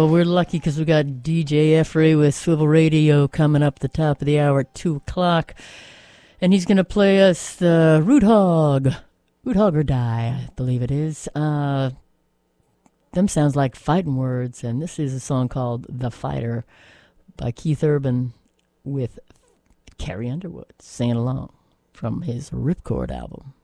Well, we're lucky because we got DJ Effrey with Swivel Radio coming up the top of the hour at 2 o'clock. And he's going to play us the Root Hog. Root Hog or Die, I believe it is. Them sounds like fighting words. And this is a song called The Fighter by Keith Urban with Carrie Underwood singing along from his Ripcord album.